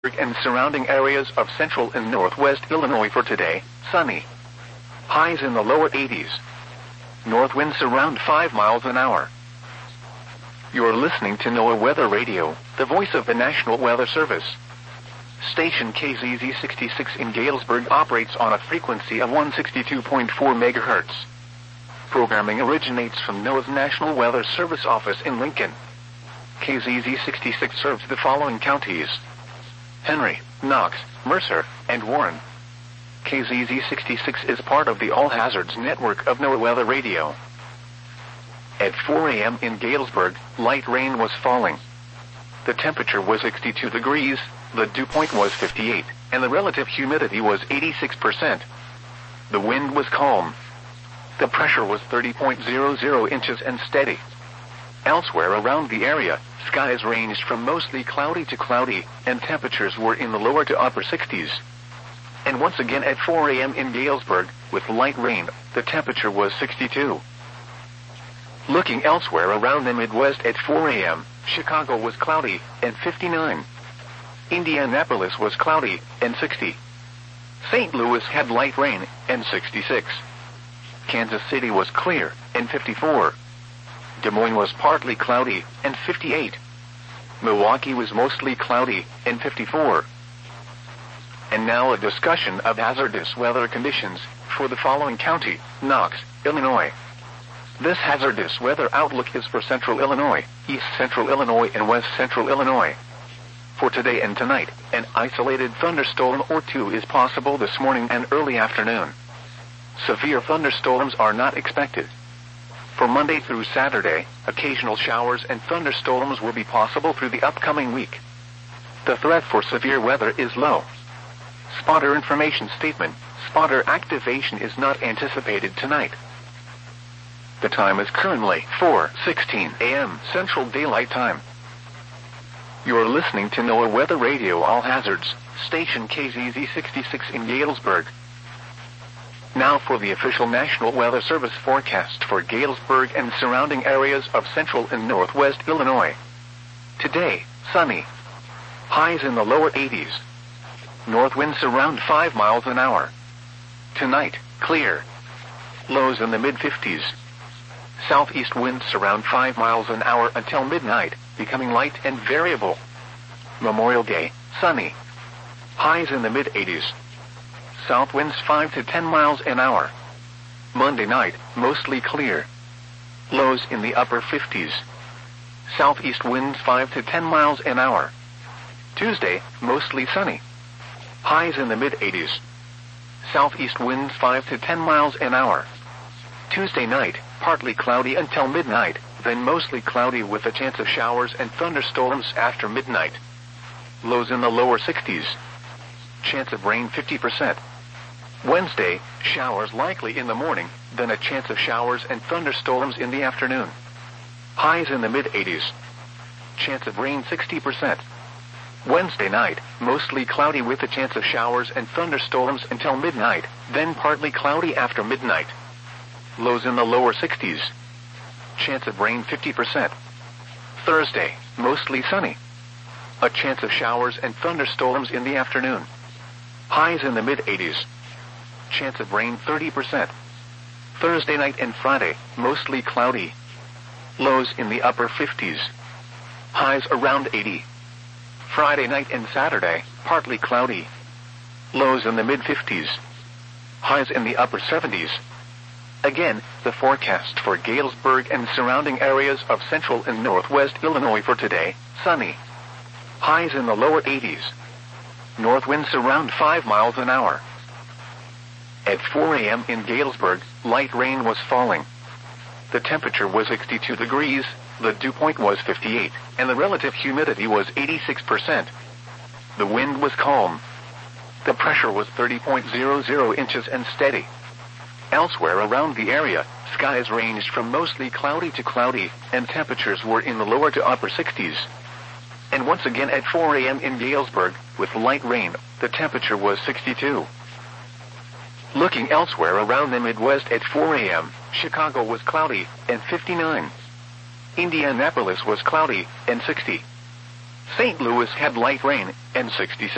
And surrounding areas of central and northwest Illinois for today, sunny. Highs in the lower 80s. North winds around 5 miles an hour. You're listening to NOAA Weather Radio, the voice of the National Weather Service. Station KZZ 66 in Galesburg operates on a frequency of 162.4 MHz. Programming originates from NOAA's National Weather Service office in Lincoln. KZZ 66 serves the following counties: Henry, Knox, Mercer, and Warren. KZZ 66 is part of the All Hazards network of NOAA Weather Radio. At 4 a.m. in Galesburg, light rain was falling. The temperature was 62 degrees, the dew point was 58, and the relative humidity was 86%. The wind was calm. The pressure was 30.00 inches and steady. Elsewhere around the area, skies ranged from mostly cloudy to cloudy, and temperatures were in the lower to upper 60s. And once again at 4 a.m. in Galesburg, with light rain, the temperature was 62. Looking elsewhere around the Midwest at 4 a.m., Chicago was cloudy, and 59. Indianapolis was cloudy, and 60. St. Louis had light rain, and 66. Kansas City was clear, and 54. Des Moines was partly cloudy, and 58. Milwaukee was mostly cloudy, and 54. And now a discussion of hazardous weather conditions for the following county: Knox, Illinois. This hazardous weather outlook is for central Illinois, east central Illinois, and west central Illinois. For today and tonight, an isolated thunderstorm or two is possible this morning and early afternoon. Severe thunderstorms are not expected. For Monday through Saturday, occasional showers and thunderstorms will be possible through the upcoming week. The threat for severe weather is low. Spotter information statement: spotter activation is not anticipated tonight. The time is currently 4:16 a.m. Central Daylight Time. You're listening to NOAA Weather Radio All Hazards, station KZZ 66 in Galesburg. Now for the official National Weather Service forecast for Galesburg and surrounding areas of central and northwest Illinois. Today, sunny. Highs in the lower 80s. North winds around 5 miles an hour. Tonight, clear. Lows in the mid-50s. Southeast winds around 5 miles an hour until midnight, becoming light and variable. Memorial Day, sunny. Highs in the mid-80s. South winds 5 to 10 miles an hour. Monday night, mostly clear. Lows in the upper 50s. Southeast winds 5 to 10 miles an hour. Tuesday, mostly sunny. Highs in the mid-80s. Southeast winds 5 to 10 miles an hour. Tuesday night, partly cloudy until midnight, then mostly cloudy with a chance of showers and thunderstorms after midnight. Lows in the lower 60s. Chance of rain 50%. Wednesday, showers likely in the morning, then a chance of showers and thunderstorms in the afternoon. Highs in the mid-80s. Chance of rain 60%. Wednesday night, mostly cloudy with a chance of showers and thunderstorms until midnight, then partly cloudy after midnight. Lows in the lower 60s. Chance of rain 50%. Thursday, mostly sunny. A chance of showers and thunderstorms in the afternoon. Highs in the mid-80s. Chance of rain 30%. Thursday night and Friday, mostly cloudy. Lows in the upper 50s. Highs around 80. Friday night and Saturday, partly cloudy. Lows in the mid-50s. Highs in the upper 70s. Again, the forecast for Galesburg and surrounding areas of central and northwest Illinois for today: sunny. Highs in the lower 80s. North winds around 5 miles an hour. At 4 a.m. in Galesburg, light rain was falling. The temperature was 62 degrees, the dew point was 58, and the relative humidity was 86%. The wind was calm. The pressure was 30.00 inches and steady. Elsewhere around the area, skies ranged from mostly cloudy to cloudy, and temperatures were in the lower to upper 60s. And once again at 4 a.m. in Galesburg, with light rain, the temperature was 62. Looking elsewhere around the Midwest at 4 a.m., Chicago was cloudy, and 59. Indianapolis was cloudy, and 60. St. Louis had light rain, and 66.